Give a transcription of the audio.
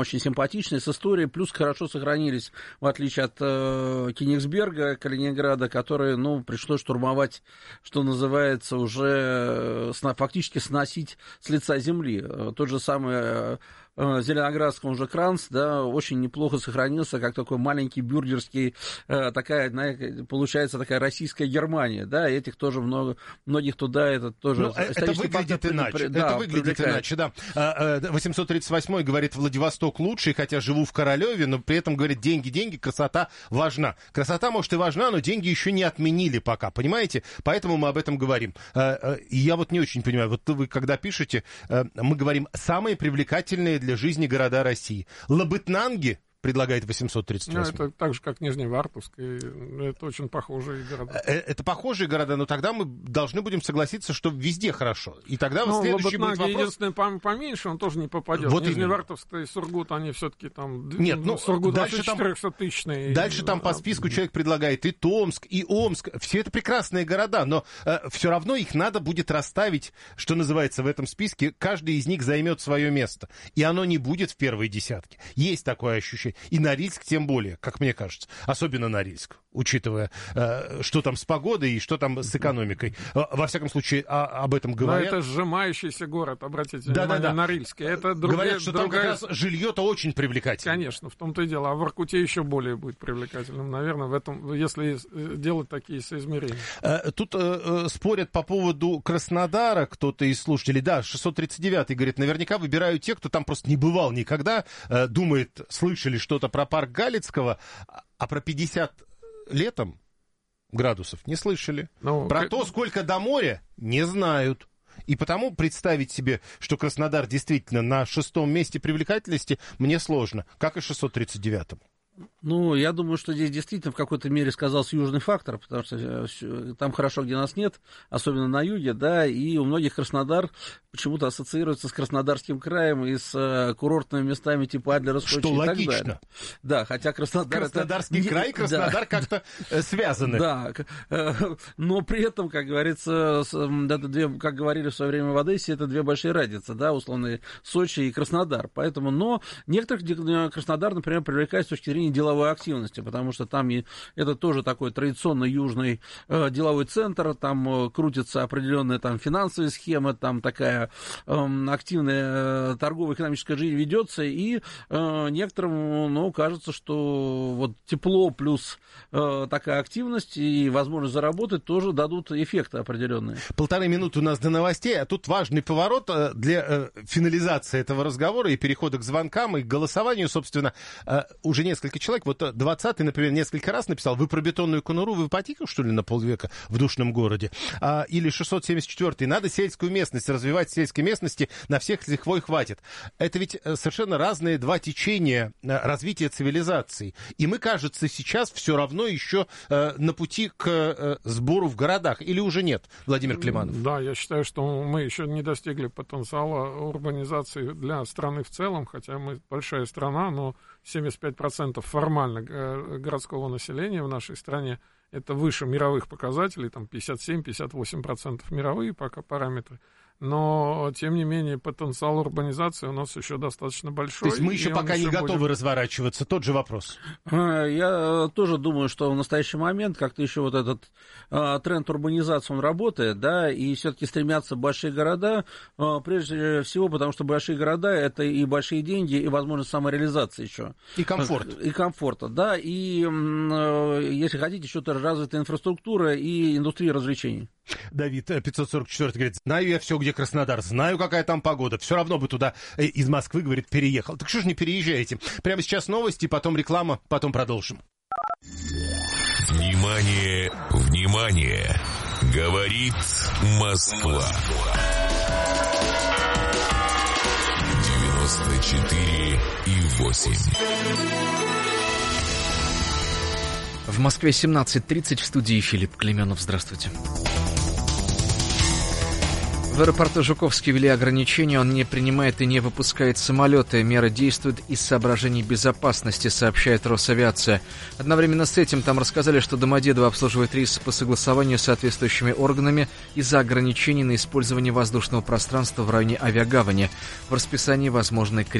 очень симпатичный, с историей, плюс хорошо сохранились, в отличие от Кенигсберга, Калининграда, который, пришлось штурмовать, что называется, уже фактически сносить с лица земли. Тот же самый Зеленоградском уже Кранц, да, очень неплохо сохранился, как такой маленький бюргерский, получается такая российская Германия, да, и этих тоже многих туда, это тоже... Это выглядит иначе, да. 838-й говорит, Владивосток лучший, хотя живу в Королеве, но при этом говорит, деньги, красота важна. Красота, может, и важна, но деньги еще не отменили пока, понимаете? Поэтому мы об этом говорим. И я вот не очень понимаю, вот вы когда пишете, мы говорим, самые привлекательные для жизни города России. Лабытнанги, предлагает 838. Это так же, как Нижневартовск, и это очень похожие города. Это похожие города, но тогда мы должны будем согласиться, что везде хорошо. И тогда следующий будет вопрос... единственное, поменьше, он тоже не попадет. Вот Нижневартовск и Сургут, они все-таки там... Нет, Сургут дальше 400-тысячный. Дальше там по списку человек предлагает и Томск, и Омск. Все это прекрасные города, но все равно их надо будет расставить, что называется, в этом списке. Каждый из них займет свое место. И оно не будет в первой десятке. Есть такое ощущение. И Норильск тем более, как мне кажется. Особенно Норильск, учитывая, что там с погодой и что там с экономикой. Во всяком случае, об этом говорят. Но это сжимающийся город, обратите внимание, Норильск. Это говорят, что там как раз жилье-то очень привлекательное. Конечно, в том-то и дело. А в Воркуте еще более будет привлекательным, наверное, в этом, если делать такие соизмерения. Тут спорят по поводу Краснодара, кто-то из слушателей. Да, 639-й говорит, наверняка выбирают те, кто там просто не бывал никогда, думает, слышали что-то про парк Галицкого, а про 50 летом градусов не слышали. Про то, сколько до моря, не знают. И потому представить себе, что Краснодар действительно на 6-м месте привлекательности, мне сложно, как и 639-м. Я думаю, что здесь действительно в какой-то мере сказался южный фактор, потому что там хорошо, где нас нет, особенно на юге, да, и у многих Краснодар почему-то ассоциируется с Краснодарским краем и с курортными местами типа Адлера, Сочи что и логично. Так далее. Да, хотя Краснодарский край и Краснодар как-то связаны. Да, но при этом, как говорится, как говорили в свое время в Одессе, это две большие разницы, да, условно, Сочи и Краснодар. Поэтому, но некоторых Краснодар, например, привлекает с точки зрения деловой активности, потому что там это тоже такой традиционно южный деловой центр, там крутятся определенные там финансовые схемы, там такая активная торгово-экономическая жизнь ведется, и некоторым, кажется, что вот тепло плюс такая активность и возможность заработать тоже дадут эффекты определенные. 1,5 минуты у нас до новостей, а тут важный поворот для финализации этого разговора и перехода к звонкам и к голосованию, собственно, уже несколько человек, вот 20-й, например, несколько раз написал, вы про бетонную конуру в ипотеку, что ли, на полвека в душном городе? Или 674-й, надо сельскую местность развивать, в сельской местности на всех с лихвой хватит. Это ведь совершенно разные два течения развития цивилизации. И мы, кажется, сейчас все равно еще на пути к сбору в городах. Или уже нет, Владимир Климанов? Да, я считаю, что мы еще не достигли потенциала урбанизации для страны в целом, хотя мы большая страна, но 75% формально городского населения в нашей стране это выше мировых показателей, там 57-58% мировые пока параметры. Но, тем не менее, потенциал урбанизации у нас еще достаточно большой. То есть мы еще пока не готовы разворачиваться? Тот же вопрос. Я тоже думаю, что в настоящий момент как-то еще вот этот тренд урбанизации, он работает, да, и все-таки стремятся большие города, прежде всего, потому что большие города — это и большие деньги, и возможность самореализации еще. И комфорт. И комфорта, да, и, если хотите, еще тоже развитая инфраструктура и индустрия развлечений. Давид, 544, говорит, знаю я все, где Краснодар, знаю, какая там погода, все равно бы туда из Москвы, говорит, переехал. Так что ж не переезжаете? Прямо сейчас новости, потом реклама, потом продолжим. Внимание, внимание! Говорит Москва. 94,8. В Москве 17:30, в студии Филипп Клименов. Здравствуйте. В аэропорту Жуковский ввели ограничения, он не принимает и не выпускает самолеты. Меры действуют из соображений безопасности, сообщает Росавиация. Одновременно с этим там рассказали, что Домодедово обслуживает рейсы по согласованию с соответствующими органами из-за ограничений на использование воздушного пространства в районе авиагавани. В расписании возможны